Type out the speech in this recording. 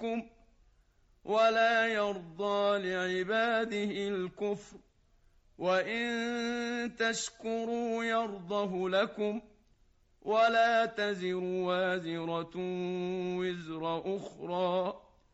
منكم ولا يرضى لعباده الكفر وإن تشكروا يرضه لكم ولا تزر وازرة وزر أخرى